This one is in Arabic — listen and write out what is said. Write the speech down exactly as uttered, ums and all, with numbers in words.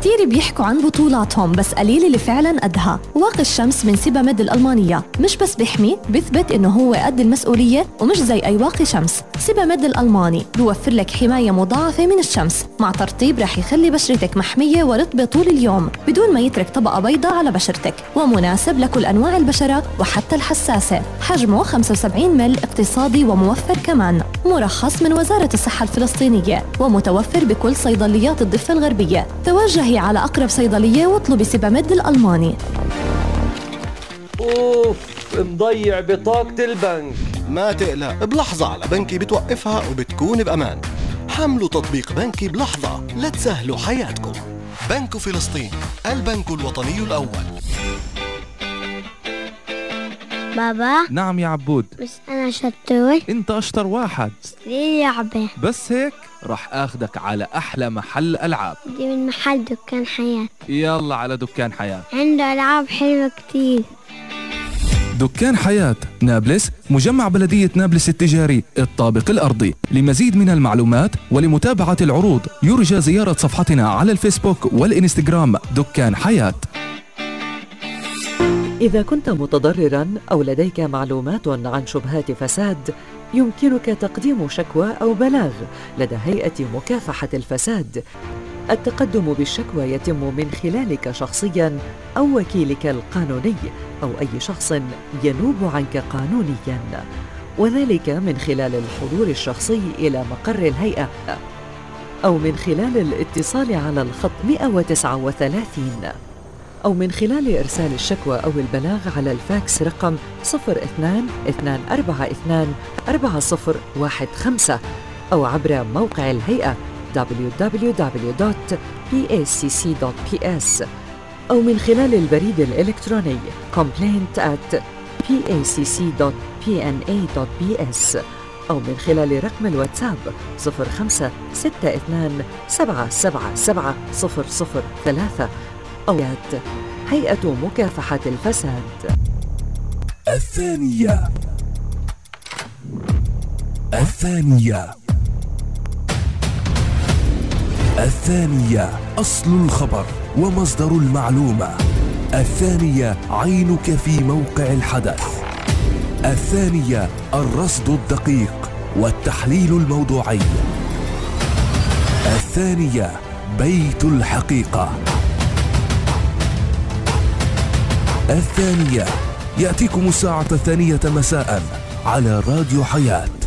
كتير بيحكوا عن بطولاتهم بس قليل اللي فعلا قدها. واقي الشمس من سيباميد الألمانية مش بس بيحمي، بيثبت إنه هو قد المسؤولية ومش زي أي واقي شمس. سيباميد الألماني بيوفر لك حماية مضاعفة من الشمس مع ترطيب رح يخلي بشرتك محمية ورطبة طول اليوم بدون ما يترك طبقة بيضاء على بشرتك، ومناسب لكل أنواع البشرة وحتى الحساسة. حجمه خمسة وسبعين مل، اقتصادي وموفر كمان، مرخص من وزارة الصحة الفلسطينية ومتوفر بكل صيدليات الضفة الغربية. توجهي على أقرب صيدلية واطلبي سيباميد الألماني. أوف، مضيع بطاقة البنك. ما تقلق، بلحظة على بنكي بتوقفها وبتكون بأمان. حملوا تطبيق بنكي بلحظة لتسهلوا حياتكم. بنك فلسطين، البنك الوطني الأول. بابا. نعم يا عبود. بس أنا شطور. أنت أشطر واحد. ليه لعبة؟ بس هيك رح أخدك على أحلى محل ألعاب. دي من محل دكان حياة. يلا على دكان حياة، عنده ألعاب حلوة كتير. دكان حياة نابلس، مجمع بلدية نابلس التجاري، الطابق الأرضي. لمزيد من المعلومات ولمتابعة العروض يرجى زيارة صفحتنا على الفيسبوك والإنستغرام دكان حياة. إذا كنت متضرراً أو لديك معلومات عن شبهات فساد، يمكنك تقديم شكوى أو بلاغ لدى هيئة مكافحة الفساد. التقدم بالشكوى يتم من خلالك شخصياً أو وكيلك القانوني أو أي شخص ينوب عنك قانونياً، وذلك من خلال الحضور الشخصي إلى مقر الهيئة أو من خلال الاتصال على الخط مئة وتسعة وثلاثين أو من خلال إرسال الشكوى أو البلاغ على الفاكس رقم صفر اثنان اثنان أربعة اثنان أربعة صفر واحد خمسة أو عبر موقع الهيئة دبليو دبليو دبليو دوت بي إيه سي سي دوت بي إس أو من خلال البريد الإلكتروني complaint at بي إيه سي سي دوت بي إن إيه دوت بي إس أو من خلال رقم الواتساب صفر خمسة ستة اثنان سبعة سبعة سبعة صفر صفر ثلاثة أو هيئة مكافحة الفساد. الثانية الثانية الثانية أصل الخبر ومصدر المعلومة. الثانية عينك في موقع الحدث. الثانية الرصد الدقيق والتحليل الموضوعي. الثانية بيت الحقيقة. الثانية يأتيكم الساعة الثانية مساء على راديو حياة.